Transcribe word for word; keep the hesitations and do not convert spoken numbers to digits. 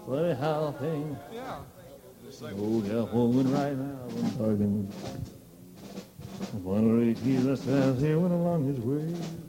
funny how things. Yeah. Oh, California right now, I'm talking. One of the keys that stands here went along his way.